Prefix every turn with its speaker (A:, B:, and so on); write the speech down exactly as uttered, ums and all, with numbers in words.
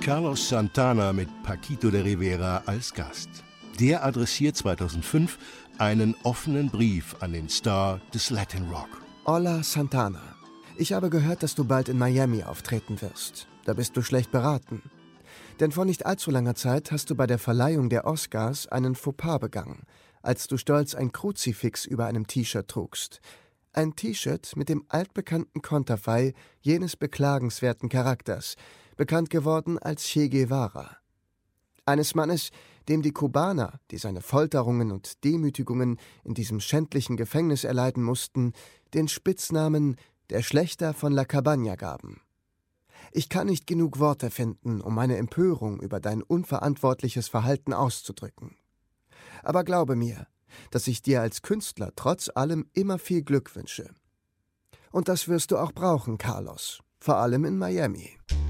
A: Carlos Santana mit Paquito de Rivera als Gast. Der adressiert zweitausendfünf einen offenen Brief an den Star des Latin Rock.
B: Hola Santana, ich habe gehört, dass du bald in Miami auftreten wirst. Da bist du schlecht beraten. Denn vor nicht allzu langer Zeit hast du bei der Verleihung der Oscars einen Fauxpas begangen, als du stolz ein Kruzifix über einem T-Shirt trugst. Ein T-Shirt mit dem altbekannten Konterfei jenes beklagenswerten Charakters, bekannt geworden als Che Guevara. Eines Mannes, dem die Kubaner, die seine Folterungen und Demütigungen in diesem schändlichen Gefängnis erleiden mussten, den Spitznamen der Schlächter von La Cabaña gaben. Ich kann nicht genug Worte finden, um meine Empörung über dein unverantwortliches Verhalten auszudrücken. Aber glaube mir, dass ich dir als Künstler trotz allem immer viel Glück wünsche. Und das wirst du auch brauchen, Carlos, vor allem in Miami.